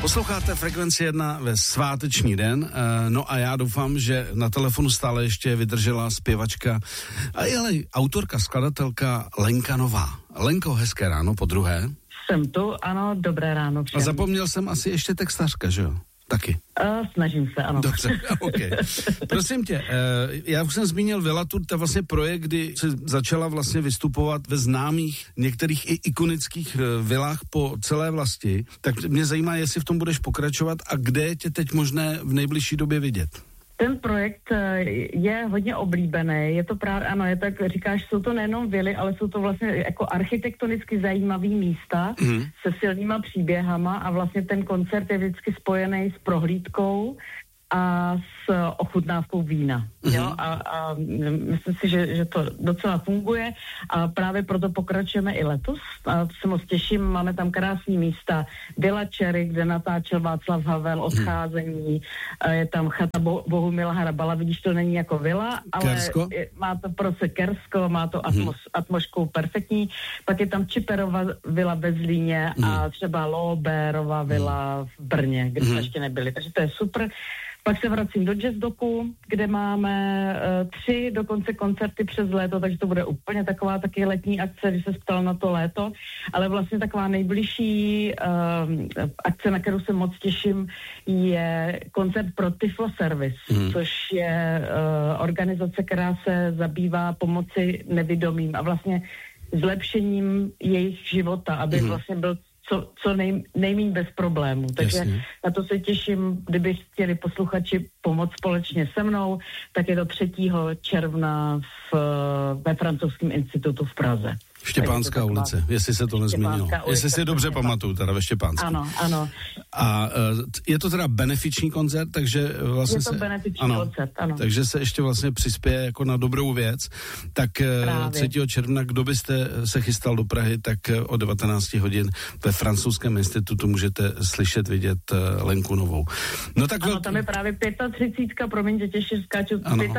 Posloucháte Frekvenci 1 ve sváteční den, no a já doufám, že na telefonu stále ještě vydržela zpěvačka a je autorka, skladatelka Lenka Nová. Lenko, hezké ráno, podruhé. Jsem tu, ano, dobré ráno všem. A zapomněl jsem asi ještě textařka, že jo? Taky. Snažím se, ano. Dobře, okay. Prosím tě, já už jsem zmínil Villa Tour, to je vlastně projekt, kdy jsi začala vlastně vystupovat ve známých, některých i ikonických vilách po celé vlasti. Tak mě zajímá, jestli v tom budeš pokračovat a kde je tě teď možné v nejbližší době vidět. Ten projekt je hodně oblíbený, je to právě, ano, je tak, říkáš, jsou to nejenom vily, ale jsou to vlastně jako architektonicky zajímavý místa se silnýma příběhama a vlastně ten koncert je vždycky spojený s prohlídkou a s ochutnávkou vína. Jo? A myslím si, že to docela funguje a právě proto pokračujeme i letos. A se moc těším, máme tam krásný místa. Villa Cherry, kde natáčel Václav Havel, Odcházení, je tam chata Bohumila Hrabala, vidíš, to není jako vila, ale má to prostě Kersko, má to atmosféru perfektní. Pak je tam Čiperova vila ve Zlíně a třeba Lobérova vila v Brně, kde jsme ještě nebyli, takže to je super. Pak se vracím do Jazz Doku, kde máme 3 dokonce koncerty přes léto, takže to bude úplně taková taky letní akce, když se ptal na to léto, ale vlastně taková nejbližší akce, na kterou se moc těším, je koncert pro Tiflo Service, což je organizace, která se zabývá pomoci nevidomým a vlastně zlepšením jejich života, aby vlastně byl co nejméně bez problémů. Takže na to se těším, kdyby chtěli posluchači pomoct společně se mnou, tak je to 3. června ve Francouzském institutu v Praze. Štěpánská ulice, jestli se to nezmínilo. Jestli si dobře pamatuju, teda ve Štěpánské. Ano. A je to teda benefiční koncert, takže vlastně je to benefiční koncert, ano. Takže se ještě vlastně přispěje jako na dobrou věc. Tak právě. 3. června, kdo byste se chystal do Prahy, tak o 19 hodin ve Francouzském institutu můžete slyšet, vidět Lenku Novou. No tak ano, tam je právě 35, promiň, že těžší skáču,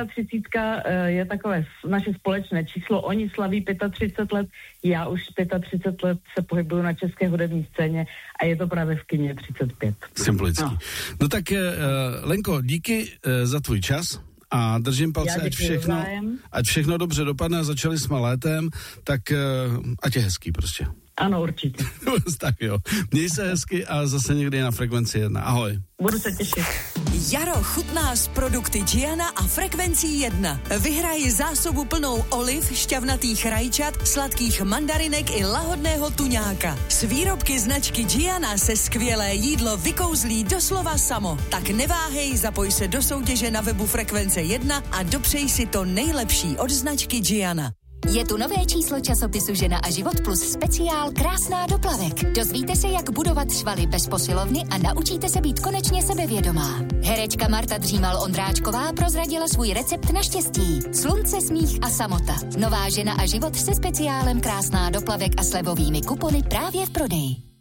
35 je takové naše společné číslo, oni slaví 35 let, já už 35 let se pohybuju na české hudební scéně a je to právě v kině 35. Symbolický. No tak Lenko, díky za tvůj čas a držím palce, ať všechno dobře dopadne a začali jsme létem, tak ať je hezký prostě. Ano, určitě. Tak jo. Měj se hezky a zase někdy na Frekvenci 1. Ahoj. Budu se těšit. Jaro chutná s produkty Giana a Frekvencí 1. Vyhraj zásobu plnou oliv, šťavnatých rajčat, sladkých mandarinek i lahodného tuňáka. S výrobky značky Giana se skvělé jídlo vykouzlí doslova samo. Tak neváhej, zapoj se do soutěže na webu Frekvence 1 a dopřej si to nejlepší od značky Giana. Je tu nové číslo časopisu Žena a život plus speciál Krásná do plavek. Dozvíte se, jak budovat svaly bez posilovny a naučíte se být konečně sebevědomá. Herečka Marta Dřímal-Ondráčková prozradila svůj recept na štěstí. Slunce, smích a samota. Nová Žena a život se speciálem Krásná do plavek a slevovými kupony právě v prodeji.